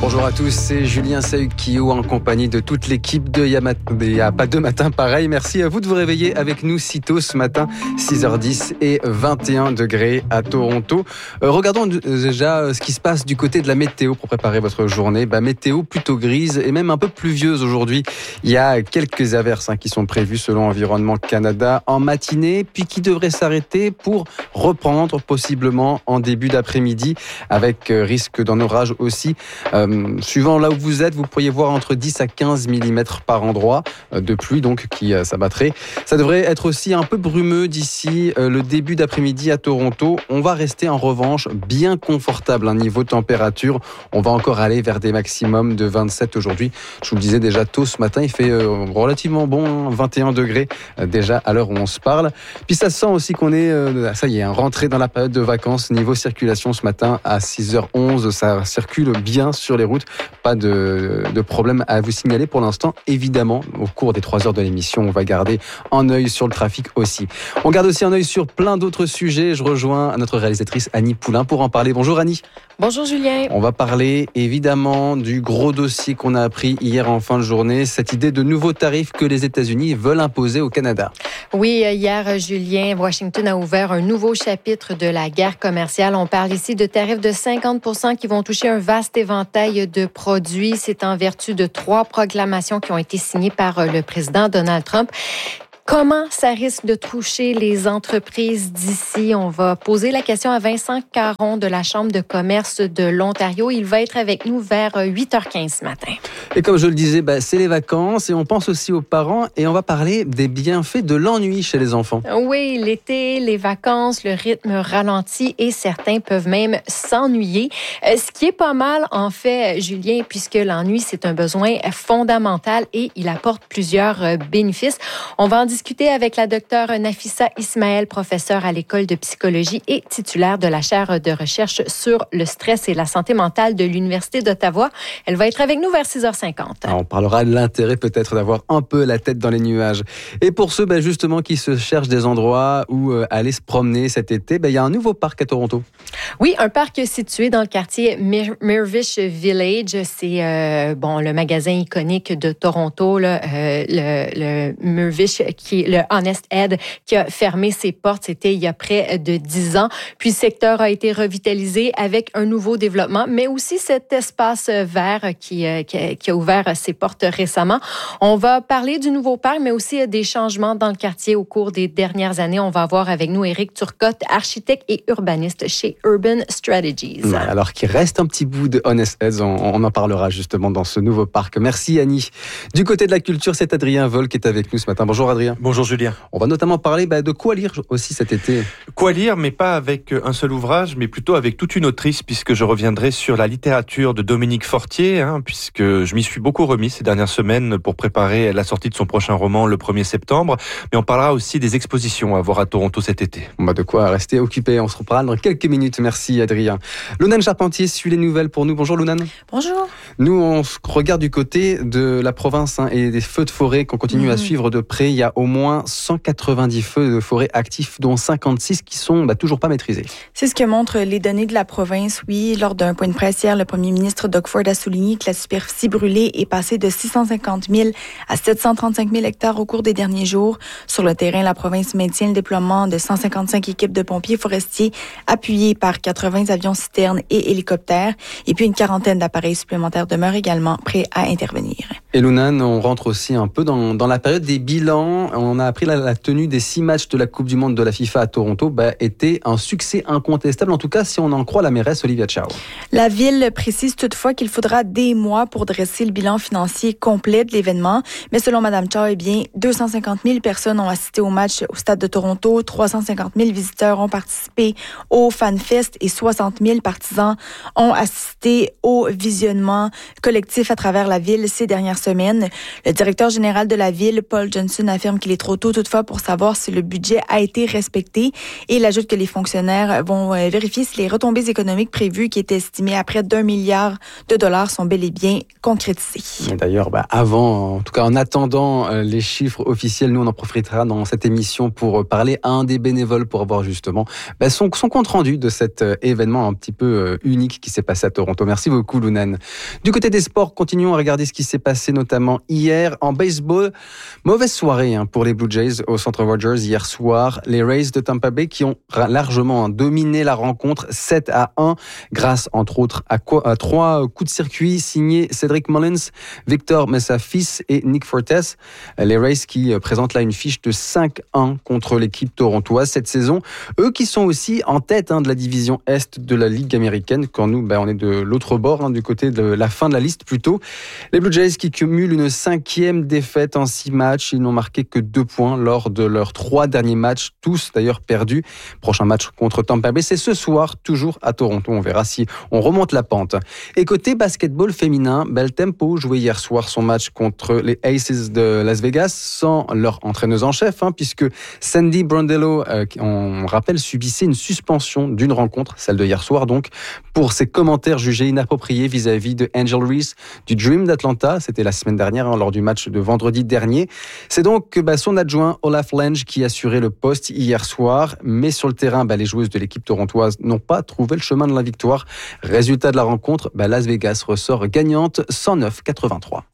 Bonjour à tous, c'est Julien Sahukiou en compagnie de toute l'équipe de Il n'y a pas deux matins pareil. Merci à vous de vous réveiller avec nous si tôt ce matin, 6h10 et 21 degrés à Toronto. Regardons déjà ce qui se passe du côté de la météo pour préparer votre journée. Météo plutôt grise et même un peu pluvieuse aujourd'hui. Il y a quelques averses qui sont prévues selon Environnement Canada en matinée, puis qui devraient s'arrêter pour reprendre possiblement en début d'après-midi avec risque d'un orage aussi. Suivant là où vous êtes, vous pourriez voir entre 10 à 15 mm par endroit de pluie donc qui s'abattrait. Ça devrait être aussi un peu brumeux d'ici le début d'après-midi à Toronto. On va rester en revanche bien confortable niveau température. On va encore aller vers des maximums de 27 aujourd'hui. Je vous le disais déjà tôt ce matin, il fait relativement bon, 21 degrés déjà à l'heure où on se parle. Puis ça sent aussi qu'on est, ça y est, rentré dans la période de vacances. Niveau circulation ce matin à 6h11, ça circule bien sur les routes. Pas de problème à vous signaler pour l'instant. Évidemment, au cours des 3 heures de l'émission, on va garder un œil sur le trafic aussi. On garde aussi un œil sur plein d'autres sujets. Je rejoins notre réalisatrice Annie Poulain pour en parler. Bonjour Annie. Bonjour Julien. On va parler évidemment du gros dossier qu'on a appris hier en fin de journée, cette idée de nouveaux tarifs que les États-Unis veulent imposer au Canada. Oui, hier, Julien, Washington a ouvert un nouveau chapitre de la guerre commerciale. On parle ici de tarifs de 50% qui vont toucher un vaste éventail de produits. C'est en vertu de 3 proclamations qui ont été signées par le président Donald Trump. Comment ça risque de toucher les entreprises d'ici? On va poser la question à Vincent Caron de la Chambre de commerce de l'Ontario. Il va être avec nous vers 8h15 ce matin. Et comme je le disais, c'est les vacances et on pense aussi aux parents et on va parler des bienfaits de l'ennui chez les enfants. Oui, l'été, les vacances, le rythme ralentit et certains peuvent même s'ennuyer. Ce qui est pas mal, en fait, Julien, puisque l'ennui, c'est un besoin fondamental et il apporte plusieurs bénéfices. On va en discuter avec la docteure Nafissa Ismaël, professeure à l'École de psychologie et titulaire de la chaire de recherche sur le stress et la santé mentale de l'Université d'Ottawa. Elle va être avec nous vers 6h50. On parlera de l'intérêt peut-être d'avoir un peu la tête dans les nuages. Et pour ceux justement qui se cherchent des endroits où aller se promener cet été, il y a un nouveau parc à Toronto. Oui, un parc situé dans le quartier Mirvish Village. C'est le magasin iconique de Toronto, le Mirvish, qui est le Honest Ed, qui a fermé ses portes. C'était il y a près de 10 ans. Puis le secteur a été revitalisé avec un nouveau développement, mais aussi cet espace vert qui a ouvert ses portes récemment. On va parler du nouveau parc, mais aussi des changements dans le quartier au cours des dernières années. On va avoir avec nous Éric Turcotte, architecte et urbaniste chez Urban Strategies. Alors qu'il reste un petit bout de Honest Ed, on en parlera justement dans ce nouveau parc. Merci Annie. Du côté de la culture, c'est Adrien Vol qui est avec nous ce matin. Bonjour Adrien. Bonjour Julien. On va notamment parler de quoi lire aussi cet été. Quoi lire, mais pas avec un seul ouvrage, mais plutôt avec toute une autrice, puisque je reviendrai sur la littérature de Dominique Fortier, puisque je m'y suis beaucoup remis ces dernières semaines pour préparer la sortie de son prochain roman le 1er septembre. Mais on parlera aussi des expositions à voir à Toronto cet été. De quoi rester occupé. On se reparle dans quelques minutes. Merci Adrien. Lounane Charpentier suit les nouvelles pour nous. Bonjour Lounane. Bonjour. Nous, on regarde du côté de la province et des feux de forêt qu'on continue à suivre de près. Il y a au moins 190 feux de forêt actifs, dont 56 qui sont toujours pas maîtrisés. C'est ce que montrent les données de la province. Oui, lors d'un point de presse hier, le premier ministre Doug Ford a souligné que la superficie brûlée est passée de 650 000 à 735 000 hectares au cours des derniers jours. Sur le terrain, la province maintient le déploiement de 155 équipes de pompiers forestiers appuyés par 80 avions citernes et hélicoptères. Et puis une quarantaine d'appareils supplémentaires demeurent également prêts à intervenir. Et Lounane, on rentre aussi un peu dans la période des bilans. On a appris la tenue des 6 matchs de la Coupe du Monde de la FIFA à Toronto était un succès incontestable, en tout cas si on en croit la mairesse Olivia Chow. La ville précise toutefois qu'il faudra des mois pour dresser le bilan financier complet de l'événement. Mais selon Mme Chow, 250 000 personnes ont assisté au match au Stade de Toronto, 350 000 visiteurs ont participé au FanFest et 60 000 partisans ont assisté au visionnement collectif à travers la ville ces dernières semaine. Le directeur général de la ville, Paul Johnson, affirme qu'il est trop tôt toutefois pour savoir si le budget a été respecté et il ajoute que les fonctionnaires vont vérifier si les retombées économiques prévues qui étaient estimées à près d'$1 milliard sont bel et bien concrétisées. D'ailleurs, avant, en tout cas en attendant les chiffres officiels, nous on en profitera dans cette émission pour parler à un des bénévoles pour avoir justement son compte rendu de cet événement un petit peu unique qui s'est passé à Toronto. Merci beaucoup Lounan. Du côté des sports, continuons à regarder ce qui s'est passé notamment hier en baseball. Mauvaise soirée pour les Blue Jays au Centre Rogers hier soir. Les Rays de Tampa Bay qui ont largement dominé la rencontre 7-1 grâce entre autres à 3 coups de circuit signés Cédric Mullins, Victor Mesa-Fils et Nick Fortes. Les Rays qui présentent là une fiche de 5-1 contre l'équipe torontoise cette saison. Eux qui sont aussi en tête de la division Est de la Ligue américaine, quand nous, on est de l'autre bord, du côté de la fin de la liste plutôt. Les Blue Jays qui cumulent une 5e défaite en 6 matchs. Ils n'ont marqué que 2 points lors de leurs 3 derniers matchs, tous d'ailleurs perdus. Prochain match contre Tampa Bay, c'est ce soir, toujours à Toronto. On verra si on remonte la pente. Et côté basketball féminin, Bel Tempo jouait hier soir son match contre les Aces de Las Vegas sans leur entraîneuse en chef, puisque Sandy Brondello, on rappelle, subissait une suspension d'une rencontre, celle de hier soir donc, pour ses commentaires jugés inappropriés vis-à-vis de Angel Reese du Dream d'Atlanta. C'était la semaine dernière, lors du match de vendredi dernier. C'est donc son adjoint Olaf Lange qui assurait le poste hier soir, mais sur le terrain, les joueuses de l'équipe torontoise n'ont pas trouvé le chemin de la victoire. Résultat de la rencontre, Las Vegas ressort gagnante 109-83.